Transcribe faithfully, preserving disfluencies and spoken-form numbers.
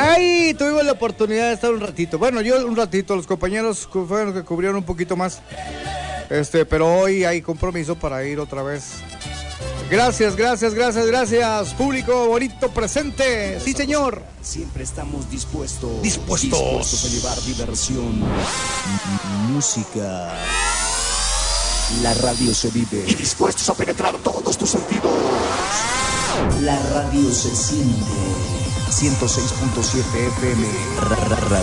Ay, tuvimos la oportunidad de estar un ratito. Bueno, yo un ratito, los compañeros fueron los que cubrieron un poquito más. Este, pero hoy hay compromiso para ir otra vez. Gracias, gracias, gracias, gracias. Público bonito presente. Sí, señor. Siempre estamos dispuestos. Dispuestos. Dispuestos a llevar diversión. Música. La radio se vive. Y dispuestos a penetrar todos tus sentidos. La radio se siente. ciento seis punto siete F M.